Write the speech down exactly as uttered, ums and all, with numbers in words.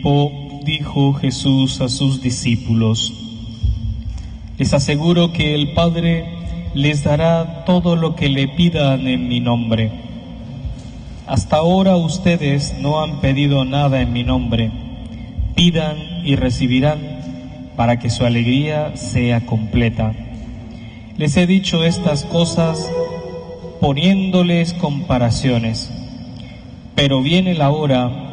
Dijo Jesús a sus discípulos: les aseguro que el Padre les dará todo lo que le pidan en mi nombre. Hasta ahora ustedes no han pedido nada en mi nombre. Pidan y recibirán, para que su alegría sea completa. Les he dicho estas cosas poniéndoles comparaciones, pero viene la hora